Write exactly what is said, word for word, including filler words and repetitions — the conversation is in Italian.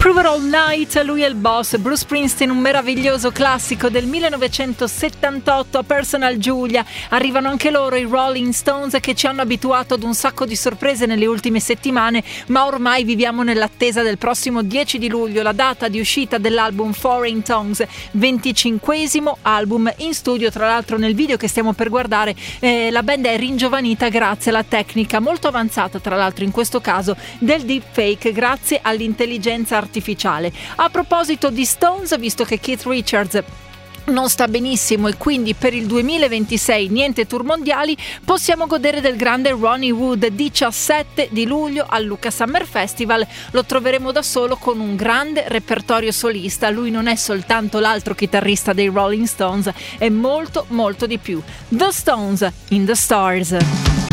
Prove It All Night, lui è il boss. Bruce Springsteen, un meraviglioso classico del millenovecentosettantotto. A Personal Julia arrivano anche loro, i Rolling Stones, che ci hanno abituato ad un sacco di sorprese nelle ultime settimane, ma ormai viviamo nell'attesa del prossimo dieci di luglio, la data di uscita dell'album Foreign Tongues, venticinquesimo album in studio. Tra l'altro nel video che stiamo per guardare eh, la band è ringiovanita grazie alla tecnica molto avanzata, tra l'altro in questo caso del deepfake, grazie all'intelligenza artificiale. A proposito di Stones, visto che Keith Richards non sta benissimo e quindi per il duemilaventisei niente tour mondiali, possiamo godere del grande Ronnie Wood. Diciassette di luglio al Lucca Summer Festival lo troveremo da solo con un grande repertorio solista. Lui non è soltanto l'altro chitarrista dei Rolling Stones, è molto molto di più. The Stones in the Stars.